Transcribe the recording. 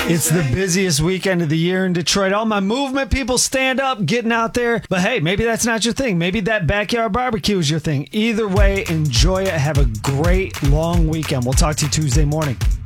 It's the busiest weekend of the year in Detroit. All my movement people stand up, getting out there. But hey, maybe that's not your thing. Maybe that backyard barbecue is your thing. Either way, enjoy it. Have a great long weekend. We'll talk to you Tuesday morning.